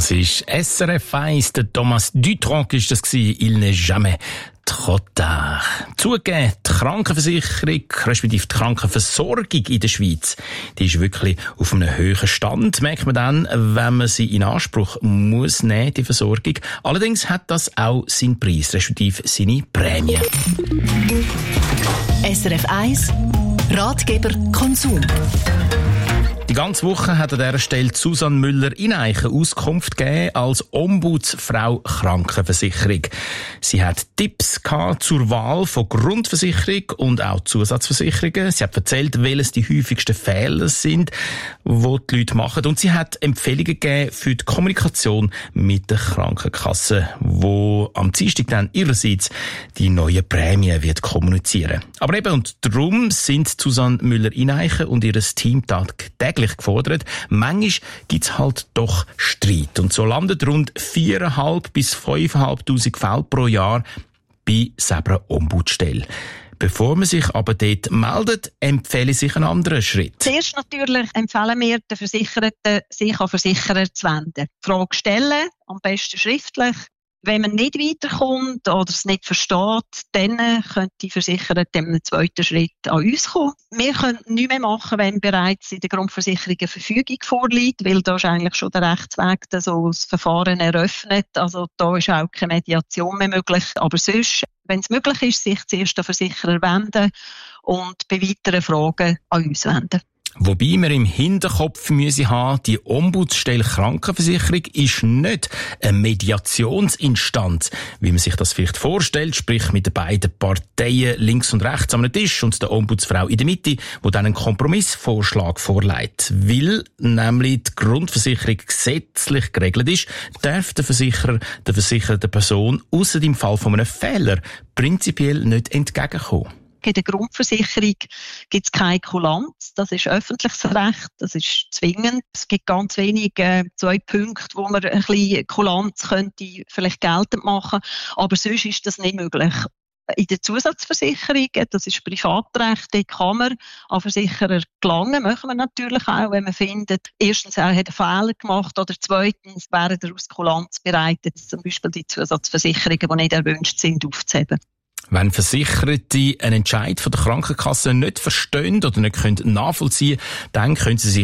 Das ist SRF 1, der Thomas Dutronc ist das gewesen. Il n'est jamais trop tard. Zugegeben, die Krankenversicherung, respektive die Krankenversorgung in der Schweiz, die ist wirklich auf einem hohen Stand, merkt man dann, wenn man sie in Anspruch muss nehmen, die Versorgung. Allerdings hat das auch seinen Preis, respektive seine Prämie. SRF 1 Ratgeber Konsum. Die ganze Woche hat an dieser Stelle Susanne Müller-Ineichen Auskunft gegeben als Ombudsfrau Krankenversicherung. Sie hat Tipps zur Wahl von Grundversicherung und auch Zusatzversicherungen. Sie hat erzählt, welches die häufigsten Fehler sind, die die Leute machen. Und sie hat Empfehlungen gegeben für die Kommunikation mit der Krankenkasse, wo am Dienstag dann ihrerseits die neue Prämie wird kommunizieren. Aber eben, und darum sind Susanne Müller-Ineichen und ihr Team täglich gefordert. Manchmal gibt's halt doch Streit. Und so landet rund 4'500 bis 5'500 Fälle pro Jahr bei selber Ombudsstelle. Bevor man sich aber dort meldet, empfehle ich sich einen anderen Schritt. Zuerst natürlich empfehlen wir den Versicherten, sich an Versicherer zu wenden. Die Frage stellen, am besten schriftlich. Wenn man nicht weiterkommt oder es nicht versteht, dann könnte die Versicherer im zweiten Schritt an uns kommen. Wir können nichts mehr machen, wenn bereits in der Grundversicherung eine Verfügung vorliegt, weil da ist eigentlich schon der Rechtsweg so das Verfahren eröffnet. Also da ist auch keine Mediation mehr möglich. Aber sonst, wenn es möglich ist, sich zuerst an den Versicherer wenden und bei weiteren Fragen an uns wenden. Wobei wir im Hinterkopf müssen haben, die Ombudsstelle Krankenversicherung ist nicht eine Mediationsinstanz, wie man sich das vielleicht vorstellt, sprich mit den beiden Parteien links und rechts am Tisch und der Ombudsfrau in der Mitte, wo dann einen Kompromissvorschlag vorlegt. Weil nämlich die Grundversicherung gesetzlich geregelt ist, darf der Versicherer der versicherten Person ausser im Fall von einem Fehler prinzipiell nicht entgegenkommen. In der Grundversicherung gibt es keine Kulanz. Das ist öffentliches Recht, das ist zwingend. Es gibt ganz wenige 2 Punkte, wo man ein bisschen Kulanz könnte vielleicht geltend machen. Aber sonst ist das nicht möglich. In der Zusatzversicherung, das ist Privatrecht, da kann man an Versicherer gelangen. Machen wir natürlich auch, wenn man findet, erstens, er hat einen Fehler gemacht oder zweitens, wäre er aus Kulanz bereit, zum Beispiel die Zusatzversicherungen, die nicht erwünscht sind, aufzuheben. Wenn Versicherte einen Entscheid von der Krankenkasse nicht verstehen oder nicht nachvollziehen können, dann können sie sich